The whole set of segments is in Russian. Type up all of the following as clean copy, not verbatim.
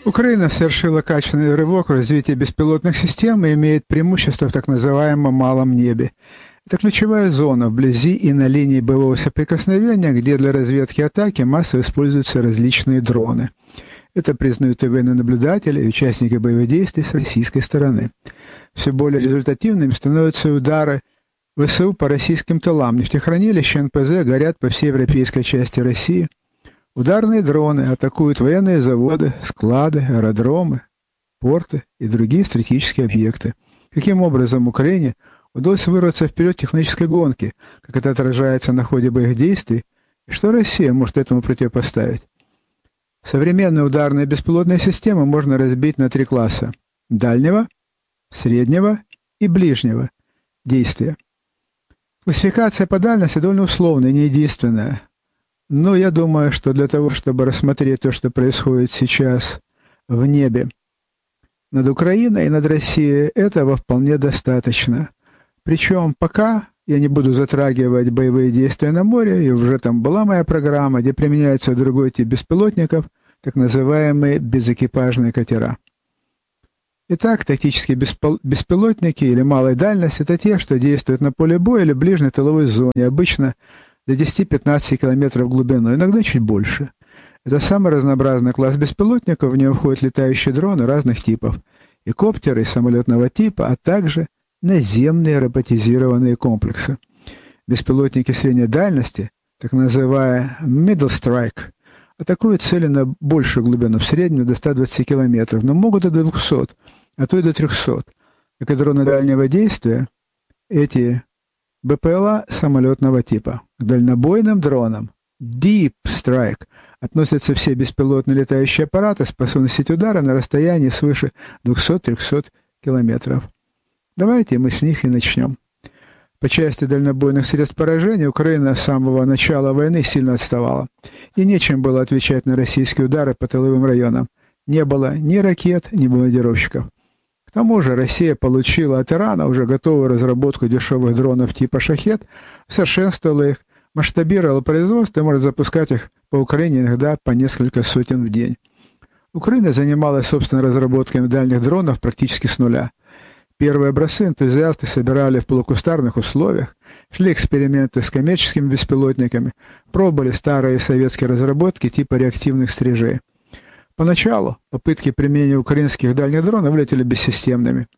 Украина совершила качественный рывок в развитии беспилотных систем и имеет преимущество в так называемом «малом небе». Это ключевая зона вблизи и на линии боевого соприкосновения, где для разведки атаки массово используются различные дроны. Это признают и военные наблюдатели, и участники боевых действий с российской стороны. Все более результативными становятся удары ВСУ по российским тылам. Нефтехранилища НПЗ горят по всей европейской части России. Ударные дроны атакуют военные заводы, склады, аэродромы, порты и другие стратегические объекты. Каким образом Украине удалось вырваться вперед технической гонки, как это отражается на ходе боевых действий, и что Россия может этому противопоставить? Современные ударные беспилотные системы можно разбить на три класса – дальнего, среднего и ближнего действия. Классификация по дальности довольно условная, не единственная. Но я думаю, что для того, чтобы рассмотреть то, что происходит сейчас в небе над Украиной и над Россией, этого вполне достаточно. Причем пока я не буду затрагивать боевые действия на море, и уже там была моя программа, где применяется другой тип беспилотников, так называемые безэкипажные катера. Итак, тактические беспилотники или малой дальности – это те, что действуют на поле боя или ближней тыловой зоне, обычно до 10-15 километров в глубину, иногда чуть больше. Это самый разнообразный класс беспилотников, в него входят летающие дроны разных типов, и коптеры самолетного типа, а также наземные роботизированные комплексы. Беспилотники средней дальности, так называемые middle strike, атакуют цели на большую глубину, в среднем до 120 километров, но могут и до 200, а то и до 300. Как и дроны дальнего действия, эти БПЛА самолетного типа. К дальнобойным дронам Deep Strike относятся все беспилотные летающие аппараты, способные наносить удары на расстоянии свыше 200-300 километров. Давайте мы с них и начнем. По части дальнобойных средств поражения Украина с самого начала войны сильно отставала, и нечем было отвечать на российские удары по тыловым районам. Не было ни ракет, ни бомбардировщиков. К тому же Россия получила от Ирана уже готовую разработку дешевых дронов типа «Шахед», совершенствовала их, масштабировала производство и может запускать их по Украине иногда по несколько сотен в день. Украина занималась собственной разработками дальних дронов практически с нуля. Первые образцы энтузиасты собирали в полукустарных условиях, шли эксперименты с коммерческими беспилотниками, пробовали старые советские разработки типа реактивных стрижей. Поначалу попытки применения украинских дальних дронов вылетели бессистемными.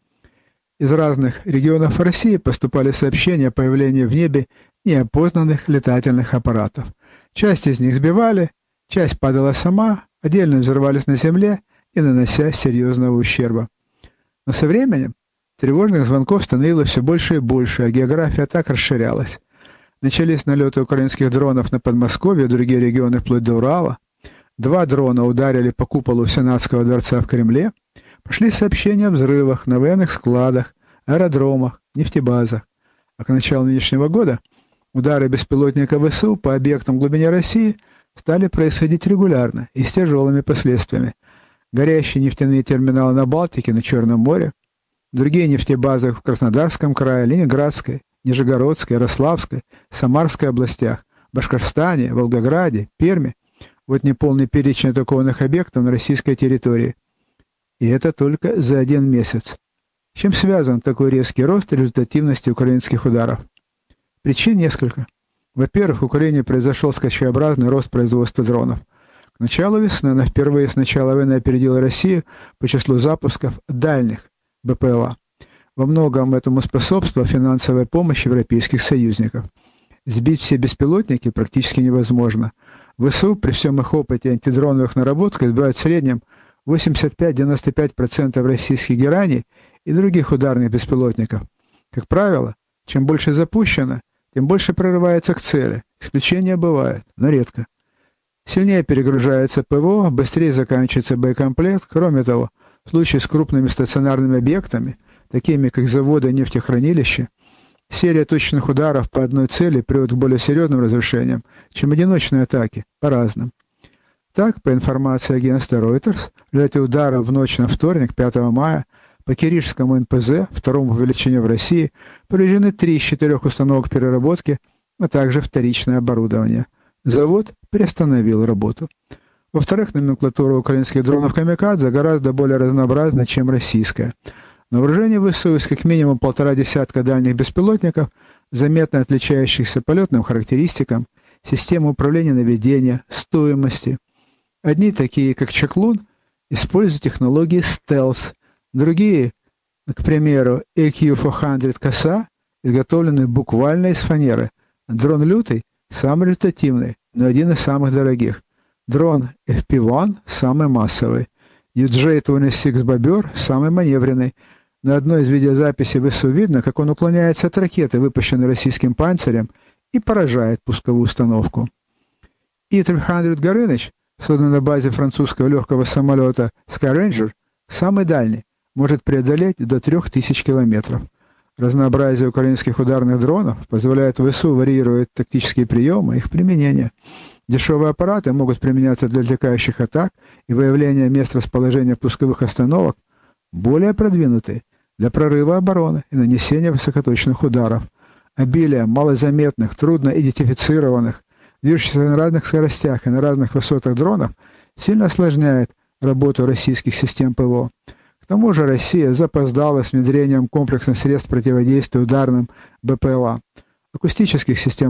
Из разных регионов России поступали сообщения о появлении в небе неопознанных летательных аппаратов. Часть из них сбивали, часть падала сама, отдельно взрывались на земле, не нанося серьезного ущерба. Но со временем тревожных звонков становилось все больше и больше, а география атак расширялась. Начались налеты украинских дронов на Подмосковье и другие регионы вплоть до Урала. 2 дрона ударили по куполу Сенатского дворца в Кремле. Пошли сообщения о взрывах на военных складах, аэродромах, нефтебазах. А к началу нынешнего года удары беспилотника ВСУ по объектам в глубине России стали происходить регулярно и с тяжелыми последствиями. Горящие нефтяные терминалы на Балтике, на Черном море, другие нефтебазы в Краснодарском крае, Ленинградской, Нижегородской, Ярославской, Самарской областях, Башкортостане, Волгограде, Перми. Вот неполный перечень атакованных объектов на российской территории. И это только за 1 месяц. С чем связан такой резкий рост результативности украинских ударов? Причин несколько. Во-первых, в Украине произошел скачкообразный рост производства дронов. К началу весны она впервые с начала войны опередила Россию по числу запусков дальних БПЛА. Во многом этому способствовала финансовая помощь европейских союзников. Сбить все беспилотники практически невозможно. ВСУ при всем их опыте антидроновых наработок сбивают в среднем 85-95% российских гераний и других ударных беспилотников. Как правило, чем больше запущено, тем больше прорывается к цели. Исключения бывают, но редко. Сильнее перегружается ПВО, быстрее заканчивается боекомплект. Кроме того, в случае с крупными стационарными объектами, такими как заводы и нефтехранилища, серия точных ударов по одной цели приводит к более серьезным разрушениям, чем одиночные атаки, по-разному. Так, по информации агентства Reuters, в результате удара в ночь на вторник, 5 мая, по Киришскому НПЗ, второму по величине в России, повреждены 3 из 4 установок переработки, а также вторичное оборудование. Завод приостановил работу. Во-вторых, номенклатура украинских дронов «Камикадзе» гораздо более разнообразна, чем российская. На вооружении ВСУ есть как минимум 1,5 десятка дальних беспилотников, заметно отличающихся полетным характеристикам, системой управления наведения, стоимости. Одни, такие как «Чаклун», используют технологии стелс, другие, к примеру, AQ-400 «Коса», изготовленные буквально из фанеры. Дрон «Лютый» самый результативный, но один из самых дорогих. Дрон FP-1 самый массовый. UJ-26 «Бобер» самый маневренный. На одной из видеозаписей ВСУ видно, как он уклоняется от ракеты, выпущенной российским «Панцирем», и поражает пусковую установку. И-300 «Горыныч», созданный на базе французского легкого самолета Skyranger, самый дальний, может преодолеть до 3000 километров. Разнообразие украинских ударных дронов позволяет ВСУ варьировать тактические приемы и их применение. Дешевые аппараты могут применяться для отвлекающих атак и выявления мест расположения пусковых остановок, более продвинутые для прорыва обороны и нанесения высокоточных ударов. Обилие малозаметных, трудно идентифицированных, движущихся на разных скоростях и на разных высотах дронов сильно осложняет работу российских систем ПВО. К тому же Россия запоздала с внедрением комплексных средств противодействия ударным БПЛА. Акустических систем